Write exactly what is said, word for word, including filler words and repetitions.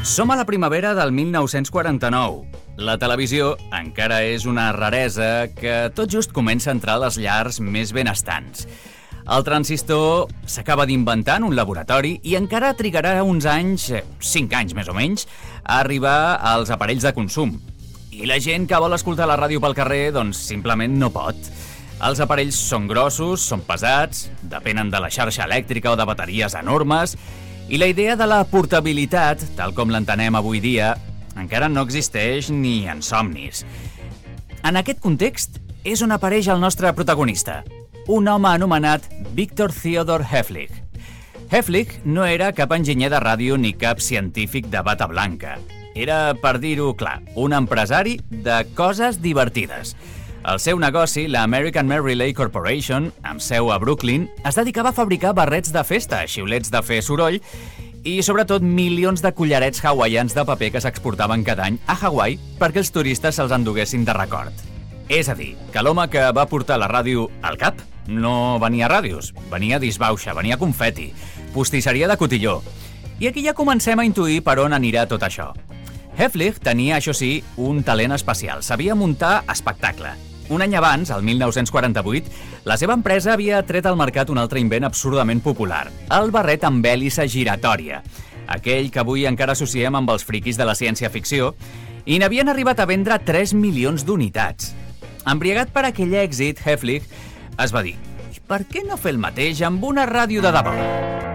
Som a la primavera del mil nou-cents quaranta-nou. La televisió encara és una raresa que tot just comença a entrar a les llars més benestants. El transistor s'acaba d'inventar en un laboratori i encara trigarà uns anys, cinc anys més o menys, a arribar als aparells de consum. I la gent que vol escoltar la ràdio pel carrer, doncs simplement no pot. Els aparells són grossos, són pesats, depenen de la xarxa elèctrica o de bateries enormes, i la idea de la portabilitat, tal com l'entenem avui dia, encara no existeix ni en somnis. En aquest context és on apareix el nostre protagonista, un home anomenat Victor Theodor Häflich. Häflich no era cap enginyer de ràdio ni cap científic de bata blanca. Era, per dir-ho clar, un empresari de coses divertides. El seu negoci, la American Meat Relay Corporation, amb seu a Brooklyn, es dedicava a fabricar barrets de festa, xiulets de fer soroll i, sobretot, milions de collarets hawaians de paper que s'exportaven cada any a Hawaii perquè els turistes se'ls enduguessin de record. És a dir, que l'home que va portar la ràdio al cap no venia ràdios, venia disbauxa, venia confeti, postisseria de cotilló. I aquí ja comencem a intuir per on anirà tot això. Häflich tenia, això sí, un talent especial. Sabia muntar espectacle. Un any abans, el mil nou-cents quaranta-vuit, la seva empresa havia tret al mercat un altre invent absurdament popular, el barret amb hèlice giratòria, aquell que avui encara associem amb els friquis de la ciència-ficció, i n'havien arribat a vendre tres milions d'unitats. Embriagat per aquell èxit, Häflich es va dir: per què no fer el mateix amb una ràdio de debò?